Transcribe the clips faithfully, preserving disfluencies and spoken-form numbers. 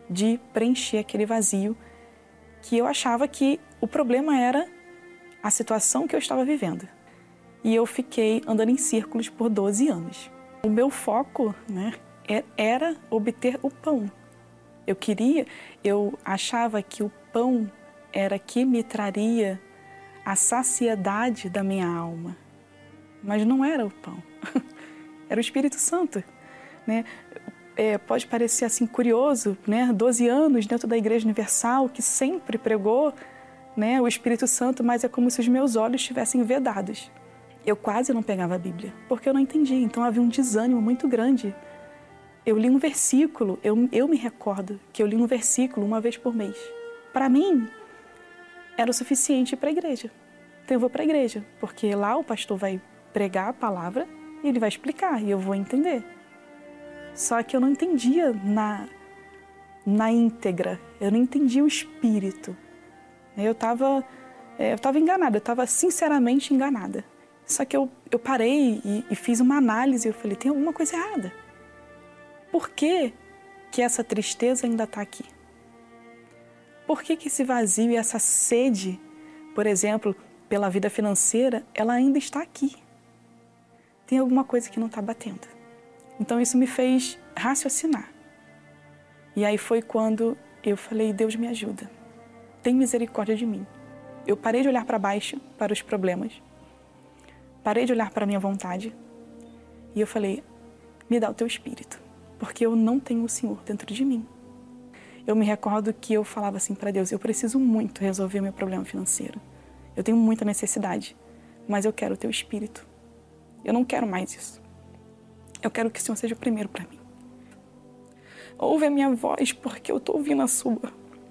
de preencher aquele vazio que eu achava que o problema era a situação que eu estava vivendo. E eu fiquei andando em círculos por doze anos. O meu foco, né, era obter o pão. Eu queria, eu achava que o pão era que me traria a saciedade da minha alma. Mas não era o pão, era o Espírito Santo, né? É, pode parecer assim curioso, né? doze anos dentro da Igreja Universal, que sempre pregou, né, o Espírito Santo, mas é como se os meus olhos estivessem vedados. Eu quase não pegava a Bíblia, porque eu não entendia, então havia um desânimo muito grande. Eu li um versículo, eu, eu me recordo que eu li um versículo uma vez por mês. Para mim, era o suficiente para a igreja. Então eu vou para a igreja, porque lá o pastor vai pregar a palavra e ele vai explicar e eu vou entender. Só que eu não entendia na, na íntegra, eu não entendia o espírito. Eu estava eu estava enganada, eu estava sinceramente enganada. Só que eu, eu parei e, e fiz uma análise e eu falei, tem alguma coisa errada. Por que que essa tristeza ainda está aqui? Por que que esse vazio e essa sede, por exemplo, pela vida financeira, ela ainda está aqui? Tem alguma coisa que não está batendo. Então isso me fez raciocinar. E aí foi quando eu falei, Deus me ajuda, tem misericórdia de mim. Eu parei de olhar para baixo, para os problemas, parei de olhar para a minha vontade e eu falei, me dá o teu espírito, porque eu não tenho o Senhor dentro de mim. Eu me recordo que eu falava assim para Deus, eu preciso muito resolver meu problema financeiro. Eu tenho muita necessidade, mas eu quero o teu espírito. Eu não quero mais isso. Eu quero que o Senhor seja o primeiro para mim. Ouve a minha voz, porque eu estou ouvindo a sua.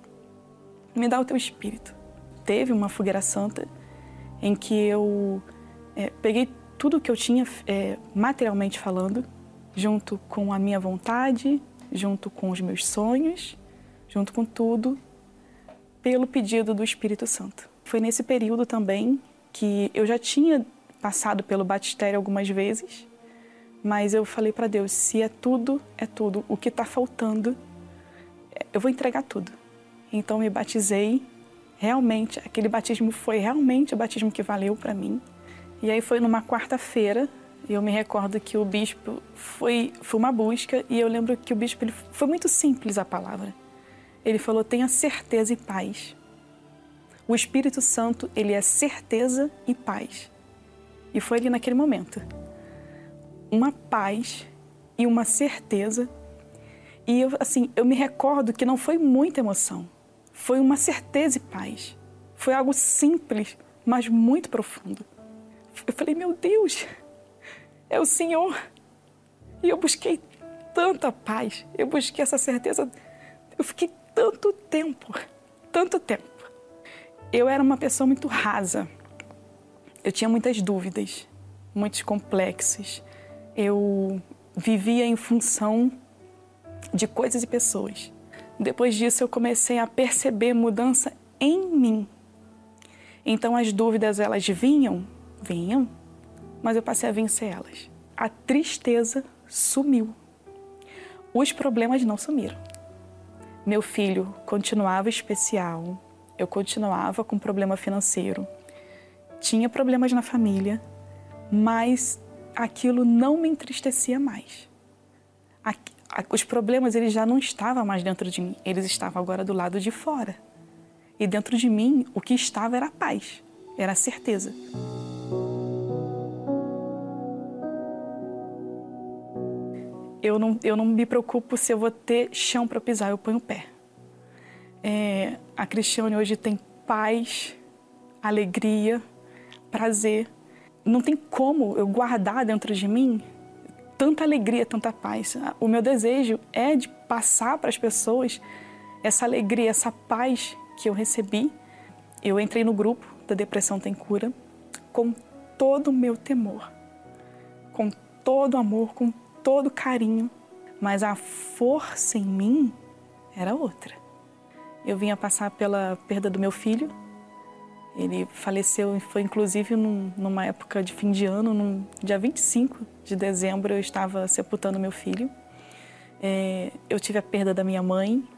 Me dá o teu espírito. Teve uma fogueira santa em que eu é, peguei tudo que eu tinha, é, materialmente falando, junto com a minha vontade, junto com os meus sonhos, junto com tudo, pelo pedido do Espírito Santo. Foi nesse período também que eu já tinha passado pelo batistério algumas vezes, mas eu falei para Deus, se é tudo, é tudo. O que está faltando, eu vou entregar tudo. Então me batizei, realmente, aquele batismo foi realmente o batismo que valeu para mim. E aí foi numa quarta-feira, e eu me recordo que o bispo foi, foi uma busca, e eu lembro que o bispo, ele, foi muito simples a palavra. Ele falou, tenha certeza e paz. O Espírito Santo, ele é certeza e paz. E foi ali naquele momento. Uma paz e uma certeza. E eu, assim, eu me recordo que não foi muita emoção. Foi uma certeza e paz. Foi algo simples, mas muito profundo. Eu falei, meu Deus, é o Senhor. E eu busquei tanta paz, eu busquei essa certeza. Eu fiquei tanto tempo, tanto tempo. Eu era uma pessoa muito rasa. Eu tinha muitas dúvidas, muitos complexos. Eu vivia em função de coisas e pessoas. Depois disso, eu comecei a perceber mudança em mim. Então, as dúvidas, elas vinham, vinham, mas eu passei a vencer elas. A tristeza sumiu. Os problemas não sumiram. Meu filho continuava especial, eu continuava com problema financeiro, tinha problemas na família, mas aquilo não me entristecia mais. Os problemas, eles já não estavam mais dentro de mim, eles estavam agora do lado de fora. E dentro de mim, o que estava era a paz, era a certeza. Eu não, eu não me preocupo se eu vou ter chão para pisar, eu ponho o pé. É, a Cristiane hoje tem paz, alegria, prazer. Não tem como eu guardar dentro de mim tanta alegria, tanta paz. O meu desejo é de passar para as pessoas essa alegria, essa paz que eu recebi. Eu entrei no grupo da Depressão Tem Cura com todo o meu temor, com todo o amor, com todo carinho, mas a força em mim era outra. Eu vinha passar pela perda do meu filho. Ele faleceu, foi inclusive num, numa época de fim de ano, no dia vinte e cinco de dezembro, eu estava sepultando meu filho. É, eu tive a perda da minha mãe,